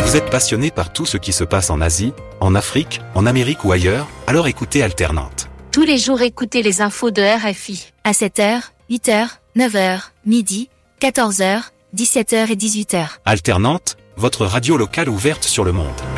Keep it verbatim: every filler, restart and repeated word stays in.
Vous êtes passionné par tout ce qui se passe en Asie, en Afrique, en Amérique ou ailleurs, alors écoutez Alternante. Tous les jours écoutez les infos de R F I. À sept heures, huit heures, neuf heures, midi, quatorze heures, dix-sept heures et dix-huit heures. Alternante, votre radio locale ouverte sur le monde.